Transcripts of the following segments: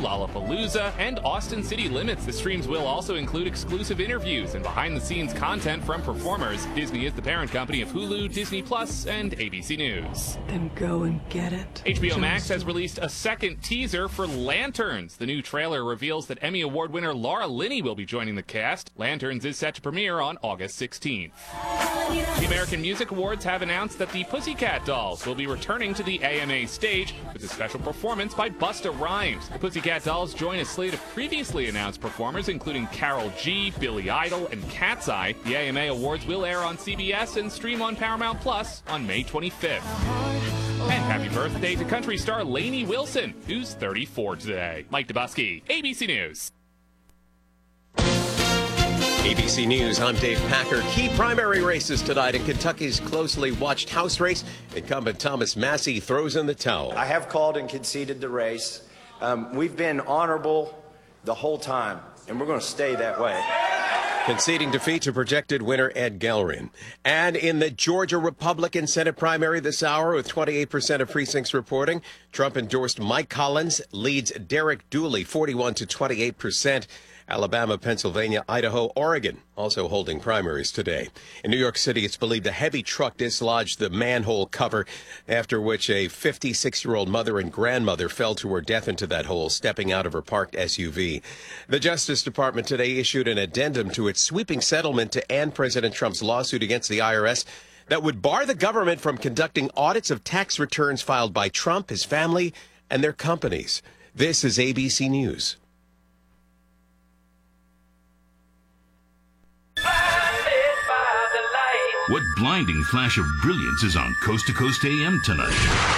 Lollapalooza, and Austin City Limits. The streams will also include exclusive interviews and behind-the-scenes content from performers. Disney is the parent company of Hulu, Disney Plus, and ABC News. Then go and get it. HBO Max has released a second teaser for Lanterns. The new trailer reveals that Emmy Award winner Laura Linney will be joining the cast. Lanterns is set to premiere on August 16th. The American Music Awards have announced that the Pussycat Dolls will be returning to the AMA stage with a special performance by Busta Rhymes. The Pussycat Dolls join a slate of previously announced performers including Karol G, Billy Idol, and Cat's Eye. The AMA Awards will air on CBS and stream on Paramount Plus on May 25th. And happy birthday to country star Lainey Wilson, who's 34 today. Mike Dubusky, ABC News. ABC News, I'm Dave Packer. Key primary races tonight in Kentucky's closely watched House race. Incumbent Thomas Massie throws in the towel. I have called and conceded the race. We've been honorable the whole time, and we're going to stay that way. Conceding defeat to projected winner Ed Gelrin. And in the Georgia Republican Senate primary this hour, with 28% of precincts reporting, Trump-endorsed Mike Collins leads Derek Dooley 41 to 28%. Alabama, Pennsylvania, Idaho, Oregon also holding primaries today. In New York City, it's believed a heavy truck dislodged the manhole cover, after which a 56-year-old mother and grandmother fell to her death into that hole, stepping out of her parked SUV. The Justice Department today issued an addendum to its sweeping settlement to end President Trump's lawsuit against the IRS that would bar the government from conducting audits of tax returns filed by Trump, his family, and their companies. This is ABC News. What blinding flash of brilliance is on Coast to Coast AM tonight?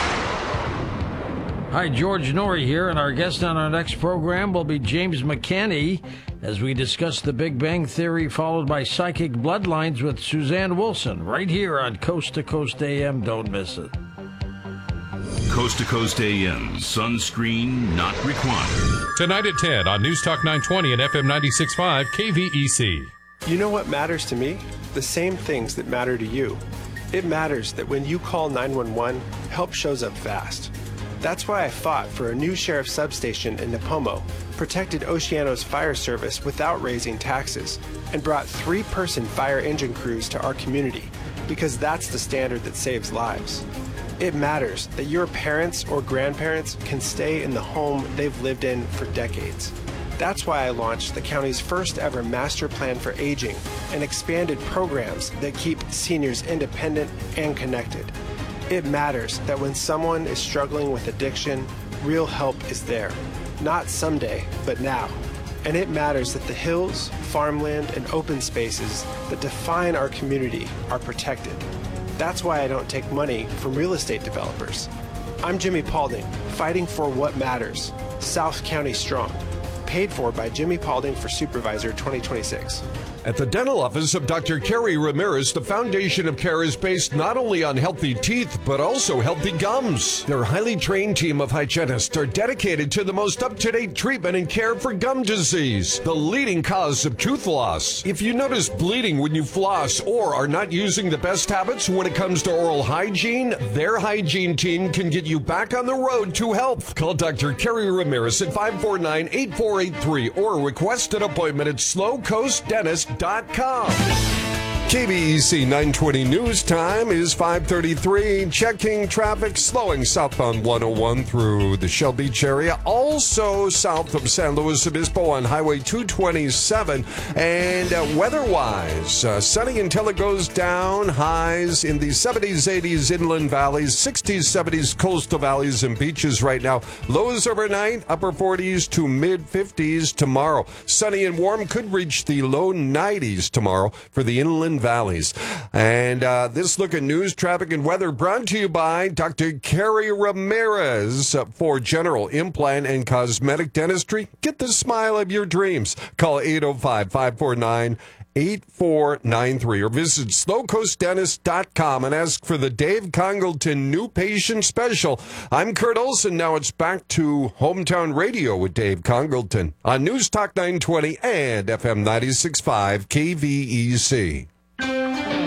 Hi, George Norrie here, and our guest on our next program will be James McCanney as we discuss the Big Bang Theory, followed by Psychic Bloodlines with Suzanne Wilson, right here on Coast to Coast AM. Don't miss it. Coast to Coast AM, sunscreen not required. Tonight at 10 on News Talk 920 and FM 96.5 KVEC. You know what matters to me? The same things that matter to you. It matters that when you call 911, help shows up fast. That's why I fought for a new sheriff's substation in Nipomo, protected Oceano's fire service without raising taxes, and brought 3-person fire engine crews to our community, because that's the standard that saves lives. It matters that your parents or grandparents can stay in the home they've lived in for decades. That's why I launched the county's first ever master plan for aging and expanded programs that keep seniors independent and connected. It matters that when someone is struggling with addiction, real help is there. Not someday, but now. And it matters that the hills, farmland, and open spaces that define our community are protected. That's why I don't take money from real estate developers. I'm Jimmy Paulding, fighting for what matters. South County Strong. Paid for by Jimmy Paulding for Supervisor 2026. At the dental office of Dr. Kerry Ramirez, the foundation of care is based not only on healthy teeth, but also healthy gums. Their highly trained team of hygienists are dedicated to the most up-to-date treatment and care for gum disease, the leading cause of tooth loss. If you notice bleeding when you floss or are not using the best habits when it comes to oral hygiene, their hygiene team can get you back on the road to health. Call Dr. Kerry Ramirez at 549-8483 or request an appointment at slowcoastdentist.com. KBEC 920 News Time is 5:33. Checking traffic, slowing southbound 101 through the Shell Beach area. Also south of San Luis Obispo on Highway 227. And weather-wise, sunny until it goes down. Highs in the 70s, 80s inland valleys, 60s, 70s coastal valleys and beaches right now. Lows overnight, upper 40s to mid-50s tomorrow. Sunny and warm, could reach the low 90s tomorrow for the inland valleys. And this look at news, traffic, and weather brought to you by Dr. Kerry Ramirez for general implant and cosmetic dentistry. Get the smile of your dreams. Call 805-549-8493 or visit slowcoastdentist.com and ask for the Dave Congleton New Patient Special. I'm Kurt Olson. Now it's back to Hometown Radio with Dave Congleton on News Talk 920 and FM 96.5 KVEC.